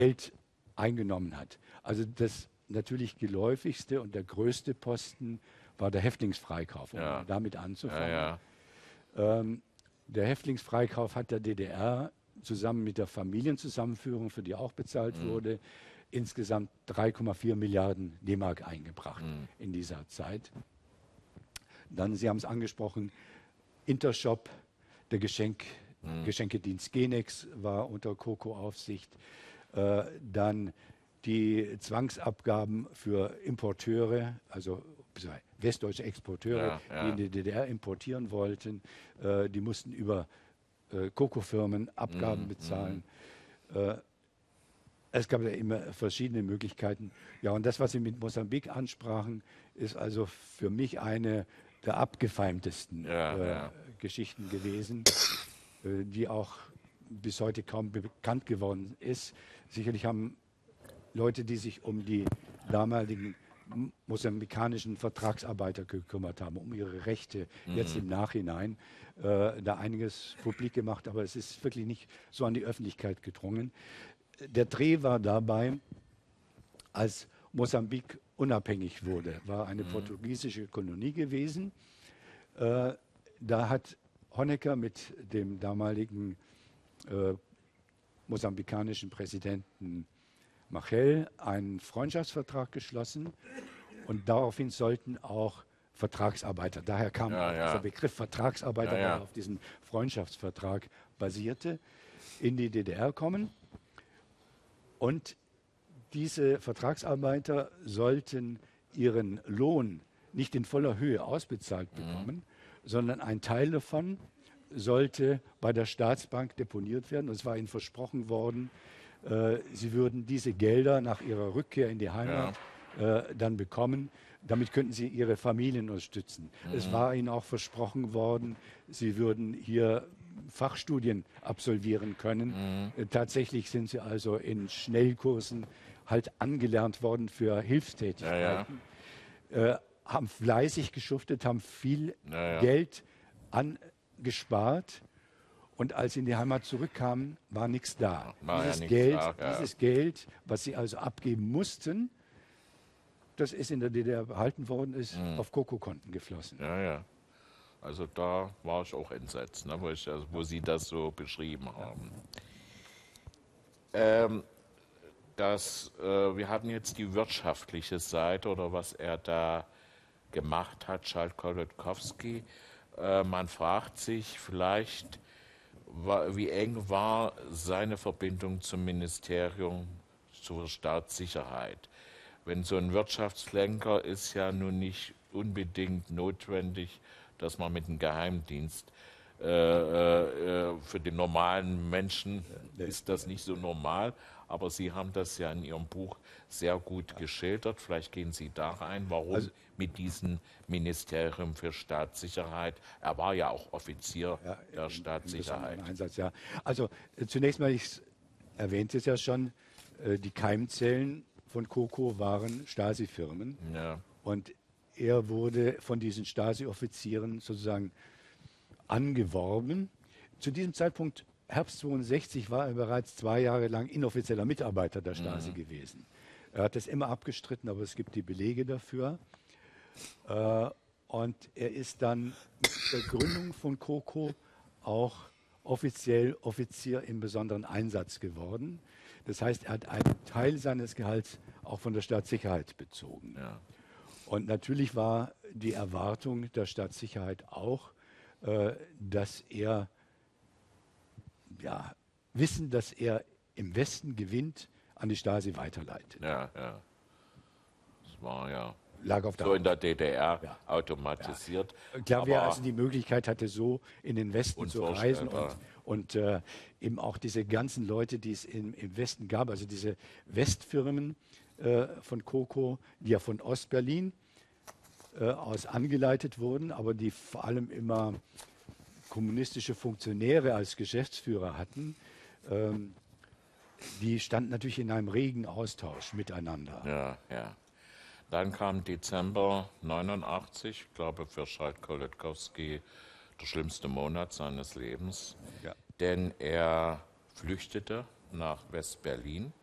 Geld eingenommen hat. Also das natürlich geläufigste und der größte Posten war der Häftlingsfreikauf, um damit anzufangen. Der Häftlingsfreikauf hat der DDR zusammen mit der Familienzusammenführung, für die auch bezahlt wurde, insgesamt 3,4 Milliarden D-Mark eingebracht in dieser Zeit. Dann, Sie haben es angesprochen, Intershop, der Geschenkedienst Genex war unter KoKo-Aufsicht. Dann die Zwangsabgaben für Importeure, also westdeutsche Exporteure, die in die DDR importieren wollten, die mussten über KoKo-Firmen Abgaben bezahlen. Es gab ja immer verschiedene Möglichkeiten. Ja, und das, was Sie mit Mosambik ansprachen, ist also für mich eine der abgefeimtesten Geschichten gewesen, die auch bis heute kaum bekannt geworden ist. Sicherlich haben Leute, die sich um die damaligen mosambikanischen Vertragsarbeiter gekümmert haben, um ihre Rechte jetzt im Nachhinein, da einiges publik gemacht, aber es ist wirklich nicht so an die Öffentlichkeit gedrungen. Der Dreh war dabei, als Mosambik unabhängig wurde, war eine portugiesische Kolonie gewesen. Da hat Honecker mit dem damaligen mosambikanischen Präsidenten Machel einen Freundschaftsvertrag geschlossen und daraufhin sollten auch Vertragsarbeiter, daher kam dieser Begriff Vertragsarbeiter, der auf diesem Freundschaftsvertrag basierte, in die DDR kommen. Und diese Vertragsarbeiter sollten ihren Lohn nicht in voller Höhe ausbezahlt bekommen, sondern ein Teil davon sollte bei der Staatsbank deponiert werden. Und es war ihnen versprochen worden, sie würden diese Gelder nach ihrer Rückkehr in die Heimat dann bekommen. Damit könnten sie ihre Familien unterstützen. Es war ihnen auch versprochen worden, sie würden hier Fachstudien absolvieren können. Tatsächlich sind sie also in Schnellkursen halt angelernt worden für Hilfstätigkeiten. Haben fleißig geschuftet, haben viel Geld angespart. Und als sie in die Heimat zurückkamen, war nichts da. Dieses Geld, was sie also abgeben mussten, das ist in der DDR behalten worden, ist auf KoKo-Konten geflossen. Also da war ich auch entsetzt, ne, wo Sie das so beschrieben haben. Wir hatten jetzt die wirtschaftliche Seite oder was er da gemacht hat, Charles Kolodkowski. Man fragt sich vielleicht, wie eng war seine Verbindung zum Ministerium zur Staatssicherheit. Wenn so ein Wirtschaftslenker ist ja nun nicht unbedingt notwendig, dass man mit dem Geheimdienst, für den normalen Menschen ist das nicht so normal, aber Sie haben das ja in Ihrem Buch sehr gut geschildert. Vielleicht gehen Sie da rein, warum mit diesem Ministerium für Staatssicherheit, er war ja auch Offizier der Staatssicherheit. Einsatz, Also zunächst mal, ich erwähnte es ja schon, die Keimzellen von KoKo waren Stasi-Firmen und er wurde von diesen Stasi-Offizieren sozusagen angeworben. Zu diesem Zeitpunkt, Herbst 62, war er bereits 2 Jahre lang inoffizieller Mitarbeiter der Stasi gewesen. Er hat das immer abgestritten, aber es gibt die Belege dafür. Und er ist dann mit der Gründung von KoKo auch offiziell Offizier im besonderen Einsatz geworden. Das heißt, er hat einen Teil seines Gehalts auch von der Staatssicherheit bezogen. Und natürlich war die Erwartung der Staatssicherheit auch, dass er Wissen, dass er im Westen gewinnt, an die Stasi weiterleitet. Das war lag auf der so in der DDR automatisiert. Klar, wer also die Möglichkeit hatte, so in den Westen zu reisen und eben auch diese ganzen Leute, die es im Westen gab, also diese Westfirmen von KoKo, die ja von Ostberlin aus angeleitet wurden, aber die vor allem immer kommunistische Funktionäre als Geschäftsführer hatten, die standen natürlich in einem regen Austausch miteinander. Dann kam Dezember 89, ich glaube für Charles Kolodkowski der schlimmste Monat seines Lebens, denn er flüchtete nach West-Berlin